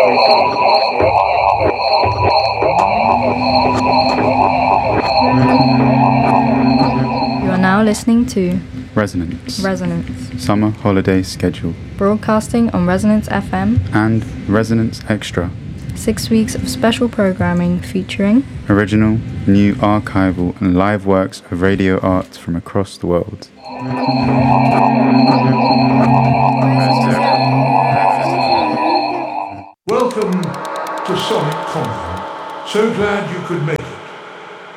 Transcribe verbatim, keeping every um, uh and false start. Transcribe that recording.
You are now listening to Resonance. Resonance. Summer holiday schedule. Broadcasting on Resonance F M. And Resonance Extra. Six weeks of special programming featuring original, new, archival and live works of radio art from across the world. Welcome to Sonic Convent. So glad you could make it.